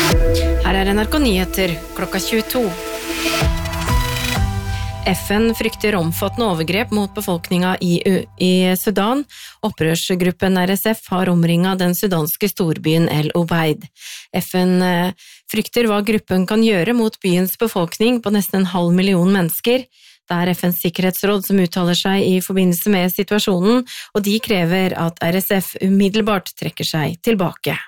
Her NRK Nyheter, klokka 22. FN frykter omfattende overgrep mot befolkningen i Sudan. Opprørsgruppen RSF har omringet den sudanske storbyen El Obeid. FN frykter hva gruppen kan gjøre mot byens befolkning på nesten 500 000 mennesker. Det FNs sikkerhetsråd som uttaler seg i forbindelse med situasjonen, og de krever at RSF umiddelbart trekker seg tilbake.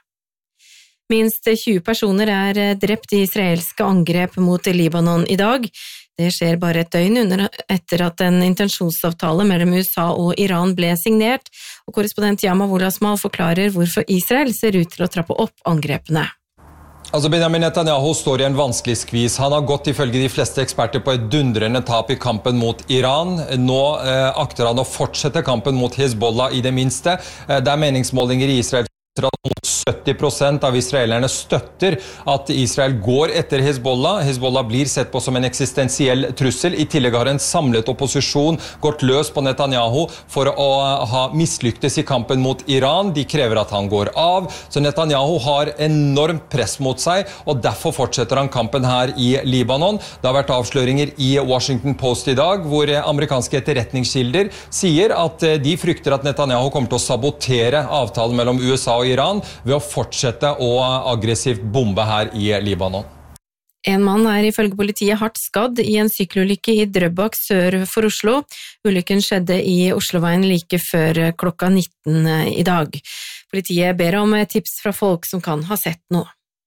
Minst 20 personer drept i israelske angrep mot Libanon i dag. Det skjer bare et døgn etter at en intensjonsavtale mellom USA og Iran ble signert, og korrespondent Yama Wolasmal forklarer hvorfor Israel ser ut til å trappe opp angrepene. Benjamin Netanyahu står i en vanskelig skvis. Han har gått ifølge de fleste eksperter på et dundrende tap i kampen mot Iran. Nå akter han å fortsette kampen mot Hezbollah i det minste. Det meningsmålinger i Israel at 70% av israelerne støtter at Israel går etter Hezbollah. Hezbollah blir sett på som en eksistensiell trussel. I tillegg har en samlet opposisjon gått løs på Netanyahu for å ha mislyktes i kampen mot Iran. De krever at han går av. Så Netanyahu har enormt press mot seg, og derfor fortsetter han kampen her i Libanon. Det har vært avsløringer i Washington Post i dag, hvor amerikanske etterretningskilder sier at de frykter at Netanyahu kommer til å sabotere avtalen mellom USA og Iran ved å fortsette å aggressivt bombe her i Libanon. En mann ifølge politiet hardt skadd i en sykkelulykke i Drøbak sør for Oslo. Ulykken skjedde i Osloveien like før klokka 19 i dag. Politiet ber om tips fra folk som kan ha sett noe.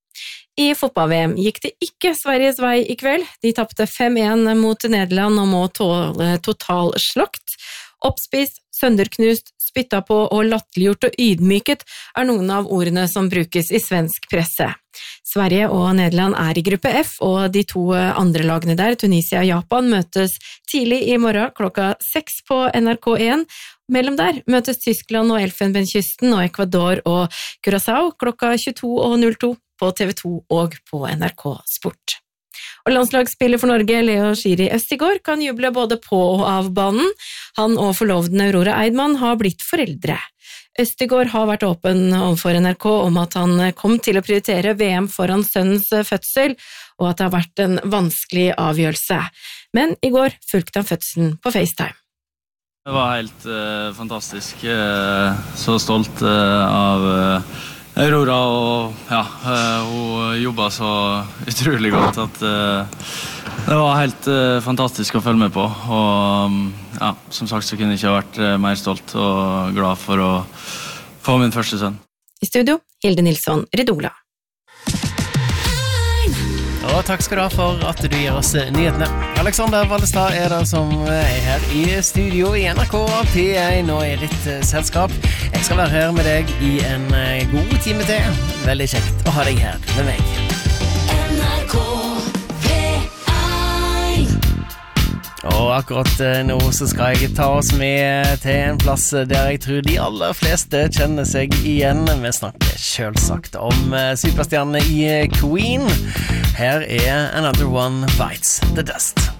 I fotball-VM gikk det ikke Sveriges vei i kveld. De tappte 5-1 mot Nederland og må tåle total slakt. Oppspist, sønderknust, spytta på og latterliggjort og ydmyket noen av ordene som brukes i svensk presse. Sverige og Nederland i gruppe F, og de to andre lagene der, Tunisia og Japan, møtes tidlig i morgen klokka 6 på NRK1. Mellom der møtes Tyskland og Elfenbenskysten og Ecuador og Curaçao klokka 22:02 på TV2 og på NRK Sport. Og landslagsspiller for Norge, Leo Schiri Østigård, kan juble både på og av banen. Han og forloveden Aurora Eidmann har blitt foreldre. Østigård har vært åpen overfor NRK om at han kom til å prioritere VM foran sønnens fødsel, og at det har vært en vanskelig avgjørelse. Men i går fulgte han fødselen på FaceTime. Det var helt fantastisk. Så stolt av Aurora, og ja, hun jobbet så utrolig godt at det var helt fantastisk å følge med på, og ja, som sagt så kunne jeg ikke ha vært mer stolt og glad for å få min første sønn. I studio, Hilde Nilsson, Redola. Og takk skal du ha for at du gir oss nyhetene. Alexander Vallestad det som her i studio i NRK P1 og i ditt selskap. Jeg skal være her med deg i en god time til. Veldig kjekt å ha deg her med meg. NRK P1. Og akkurat nå så skal jeg ta oss med til en plass der jeg tror de aller fleste kjenner seg igjen. Vi snakker selvsagt om superstjernene i Queen. Her Another One Bites the Dust.